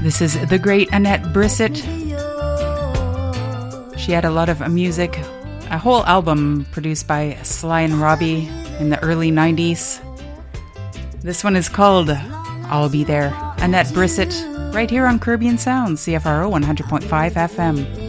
This is the great Annette Brissett. She had a lot of music, a whole album produced by Sly and Robbie in the early 90s. This one is called I'll Be There. Annette Brissett, right here on Caribbean Sounds, CFRO 100.5 FM.